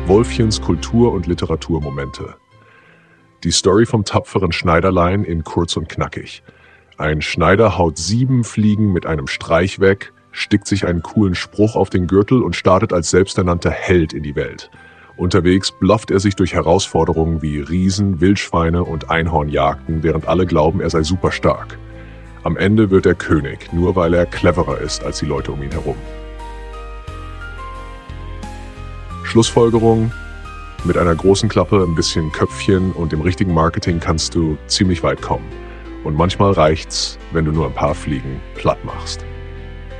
Wolfchens Kultur- und Literaturmomente. Die Story vom tapferen Schneiderlein in kurz und knackig. Ein Schneider haut 7 Fliegen mit einem Streich weg, stickt sich einen coolen Spruch auf den Gürtel und startet als selbsternannter Held in die Welt. Unterwegs blufft er sich durch Herausforderungen wie Riesen, Wildschweine und Einhornjagden, während alle glauben, er sei super stark. Am Ende wird er König, nur weil er cleverer ist als die Leute um ihn herum. Schlussfolgerung: Mit einer großen Klappe, ein bisschen Köpfchen und dem richtigen Marketing kannst du ziemlich weit kommen. Und manchmal reicht's, wenn du nur ein paar Fliegen platt machst.